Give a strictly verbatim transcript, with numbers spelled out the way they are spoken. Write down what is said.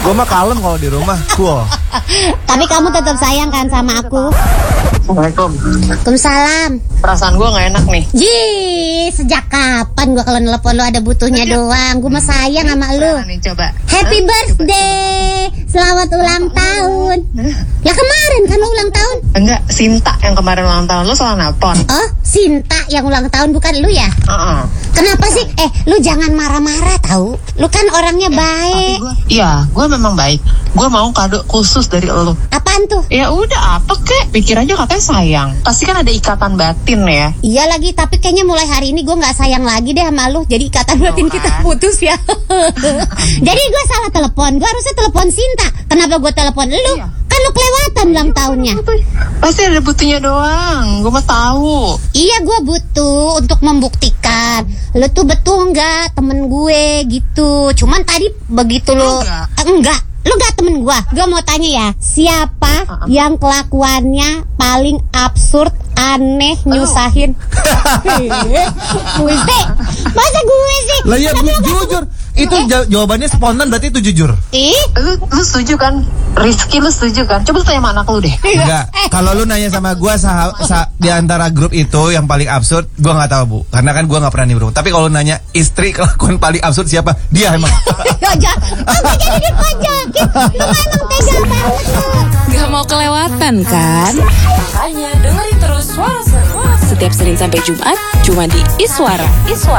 Gue mah kalem kalau di rumah, cool. Tapi kamu tetap sayang kan sama aku? Assalamualaikum. Waalaikumsalam. Perasaan gue gak enak nih. Jih, sejak kapan gua kalau nelpon lu ada butuhnya doang? Gua mah sayang sama lu. Nah, nih coba. Happy birthday, selamat ulang tahun. Ya kemarin kan lu ulang tahun. Enggak, Sinta yang kemarin ulang tahun. Lu salah nelpon. Oh, Sinta yang ulang tahun bukan lu ya? Heeh. Kenapa sih? Eh, lu jangan marah-marah tahu. Lu kan orangnya baik. Iya, gue memang baik. Gue mau kado khusus dari lu. Apaan tuh? Ya udah, apa kek? Pikir aja katanya sayang. Pasti kan ada ikatan batin ya. Iya lagi, tapi kayaknya mulai hari ini gue nggak sayang lagi deh sama lu. Jadi ikatan batin kita putus ya. Jadi gue salah telepon. Gue harusnya telepon Sinta. Kenapa gue telepon lu? Iya. Kan lu kelewatan ulang tahunnya. Pasti ada butuhnya doang. Gue mah tahu. Iya, gue butuh untuk membuktikan lu tuh betul nggak temen gue gitu. Cuman tadi begitu lu Enggak. Eh, enggak, lu nggak temen gue. Gue mau tanya ya, siapa Uh-uh. yang kelakuannya paling absurd, aneh, nyusahin? Gue sih, masa gue sih? Lah ya, Tapi bu, lu nggak- jujur. Itu jaw- jawabannya spontan, berarti itu jujur. Ih, Lu, lu setuju kan? Rizky lu setuju kan? Coba lu tanya sama anak lu deh. Enggak. Kalau lu nanya sama gua sah, sah, di antara grup itu yang paling absurd, gua nggak tahu, Bu. Karena kan gua nggak pernah nimbrung. Tapi kalau nanya istri kelakuan paling absurd siapa? Dia emang. gak jangan, aku jadi dipajakin. Lu emang tega banget lu. Gak mau kelewatan kan? Makanya dengerin terus Suara Seru setiap Senin sampai Jumat cuma di Iswara. Iswara.